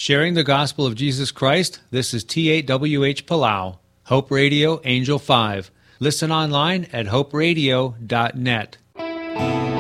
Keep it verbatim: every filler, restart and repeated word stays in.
Sharing the gospel of Jesus Christ, this is T eight W H Palau, Hope Radio, Angel five. Listen online at hope radio dot net.